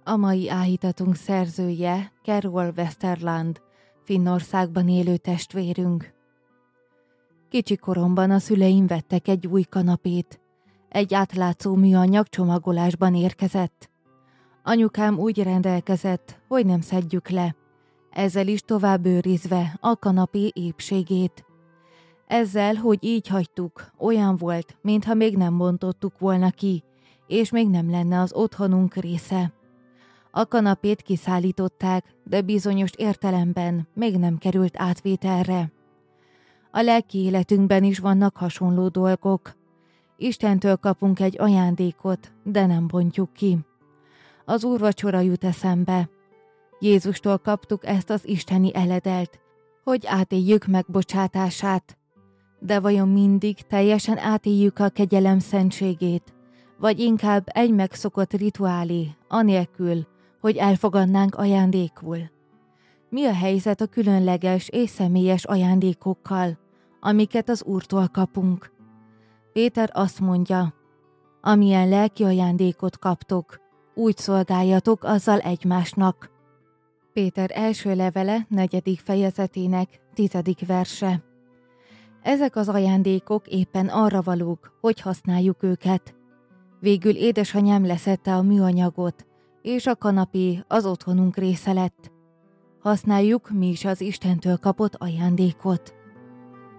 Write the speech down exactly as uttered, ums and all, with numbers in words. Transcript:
A mai áhítatunk szerzője Carol Westerland, Finnországban élő testvérünk. Kicsi koromban a szüleim vettek egy új kanapét. Egy átlátszó műanyag csomagolásban érkezett. Anyukám úgy rendelkezett, hogy nem szedjük le, ezzel is tovább őrizve a kanapé épségét. Ezzel, hogy így hagytuk, olyan volt, mintha még nem bontottuk volna ki, és még nem lenne az otthonunk része. A kanapét kiszállították, de bizonyos értelemben még nem került átvételre. A lelki életünkben is vannak hasonló dolgok. Istentől kapunk egy ajándékot, de nem bontjuk ki. Az úrvacsora jut eszembe. Jézustól kaptuk ezt az isteni eledelt, hogy átéljük megbocsátását. De vajon mindig teljesen átéljük a kegyelem szentségét, vagy inkább egy megszokott rituálé, anélkül, hogy elfogadnánk ajándékul? Mi a helyzet a különleges és személyes ajándékokkal, amiket az Úrtól kapunk? Péter azt mondja, amilyen lelki ajándékot kaptok, úgy szolgáljatok azzal egymásnak. Péter első levele, negyedik fejezetének tizedik verse. Ezek az ajándékok éppen arra valók, hogy használjuk őket. Végül édesanyám leszedte a műanyagot, és a kanapé az otthonunk része lett. Használjuk mi is az Istentől kapott ajándékot.